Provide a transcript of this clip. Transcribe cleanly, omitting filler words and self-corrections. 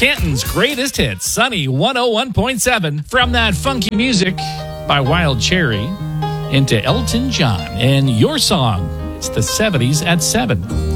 Canton's greatest hits, Sunny 101.7. From that funky music by Wild Cherry into Elton John and Your Song. It's the 70s at 7.